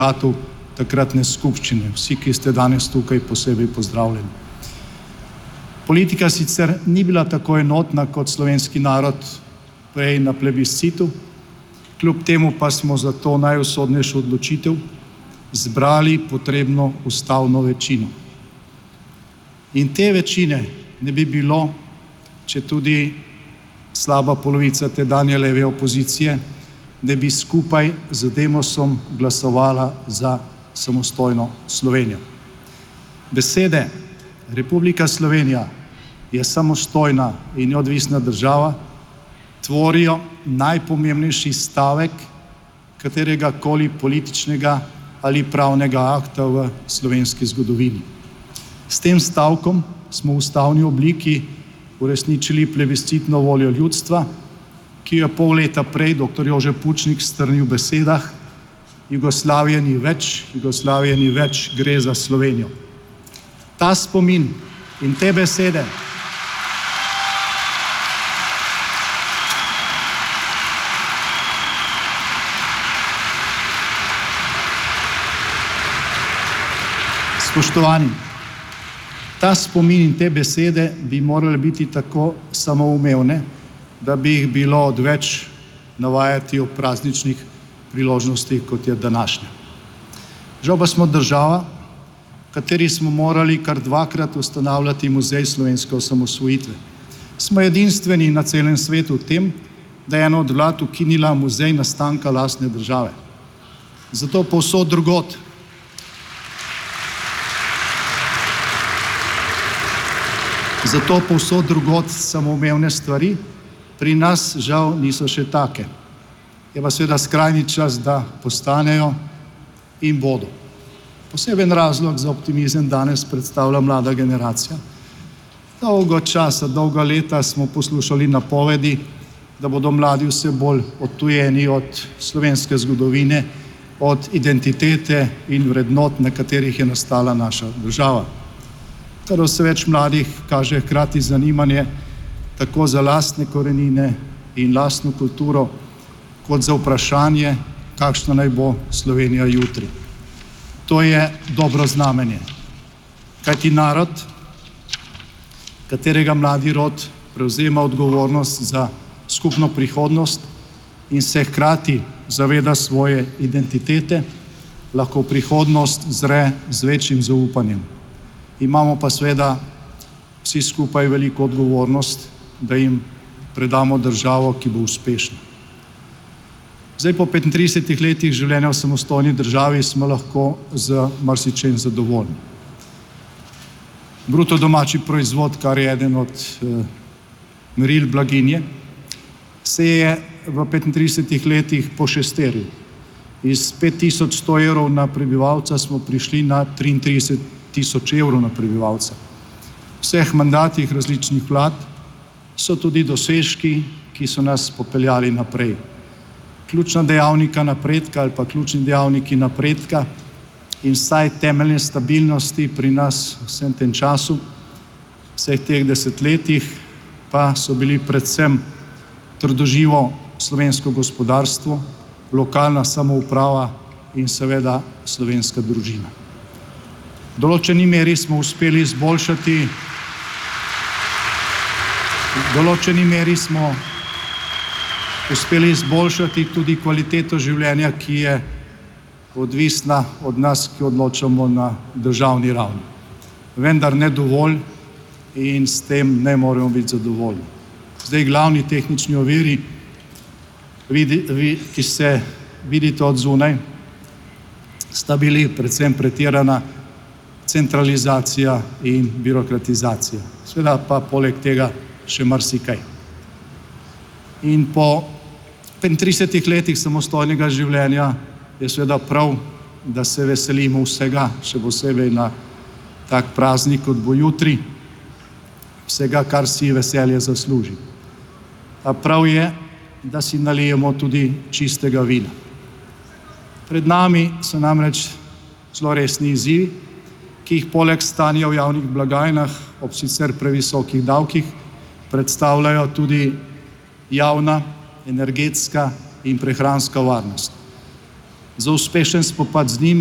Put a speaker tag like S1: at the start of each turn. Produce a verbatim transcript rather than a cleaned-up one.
S1: mandatu takratne skupščine. Vsi, ki ste danes tukaj, posebej pozdravljeni. Politika sicer ni bila tako enotna kot slovenski narod prej na plebiscitu, kljub temu pa smo za to najusodnejšo odločitev zbrali potrebno ustavno večino. In te večine ne bi bilo, če tudi slaba polovica tedanje leve opozicije ne bi skupaj z Demosom glasovala za samostojno Slovenijo. Besede Republika Slovenija je samostojna in neodvisna država tvorijo najpomembnejši stavek katerega koli političnega ali pravnega akta v slovenski zgodovini. S tem stavkom smo v ustavni obliki uresničili plebiscitno voljo ljudstva, ki jo pol leta prej doktor Jože Pučnik strnil v besedah: Jugoslavije ni več, Jugoslavije ni več, gre za Slovenijo. Ta spomin in te besede Spoštovani, ta spomin in te besede bi morale biti tako samoumevne, da bi jih bilo odveč navajati ob prazničnih priložnostih, kot je današnja. Žal pa smo država, v kateri smo morali kar dvakrat ustanavljati muzej slovenske osamosvojitve. Smo edinstveni na celem svetu v tem, da je ena od vlad ukinila muzej nastanka lastne države. Zato povsod drugod Zato povsod drugod samoumevne stvari, pri nas žal niso še take. Je pa seveda skrajni čas, da postanejo in bodo. Poseben razlog za optimizem danes predstavlja mlada generacija. Dolgo časa, dolga leta smo poslušali napovedi, da bodo mladi vse bolj odtujeni od slovenske zgodovine, od identitete in vrednot, na katerih je nastala naša država. Kar vse več mladih kaže hkrati zanimanje tako za lastne korenine in lastno kulturo, kot za vprašanje, kakšna naj bo Slovenija jutri. To je dobro znamenje, kajti narod, katerega mladi rod prevzema odgovornost za skupno prihodnost in se hkrati zaveda svoje identitete, lahko prihodnost zre z večjim zaupanjem. Imamo pa seveda vsi skupaj veliko odgovornost, da jim predamo državo, ki bo uspešna. Zdaj po petintridesetih letih življenja v samostojni državi smo lahko z marsičem zadovoljni. Bruto domači proizvod, kar je eden od eh, meril blaginje, se je v petintridesetih letih pošesteril. Iz pet tisoč sto evrov na prebivalca smo prišli na triintrideset tisoč evrov na prebivalca. V vseh mandatih različnih vlad so tudi dosežki, ki so nas popeljali naprej. Ključna dejavnika napredka ali pa ključni dejavniki napredka in vsaj temeljne stabilnosti pri nas vsem tem času, vseh teh desetletjih, pa so bili predvsem trdoživo slovensko gospodarstvo, lokalna samouprava in seveda slovenska družina. V določeni meri smo uspeli izboljšati, v določeni meri smo uspeli izboljšati tudi kvaliteto življenja, ki je odvisna od nas, ki odločamo na državni ravni. Vendar ne dovolj in s tem ne moremo biti zadovoljni. Zdaj glavni tehnični oviri, vidi, vi, ki se vidite od zunaj, sta bili predvsem pretirana centralizacija in birokratizacija. Seveda pa poleg tega še marsikaj. In po petintridesetih letih samostojnega življenja je seveda prav, da se veselimo vsega, še posebej na tak praznik, kot bo jutri, vsega, kar si veselje zasluži. A prav je, da si nalijemo tudi čistega vina. Pred nami so namreč zelo resni izzivi, ki jih poleg stanja v javnih blagajnah ob sicer previsokih davkih predstavljajo tudi javna, energetska in prehranska varnost. za uspešen spopad z njimi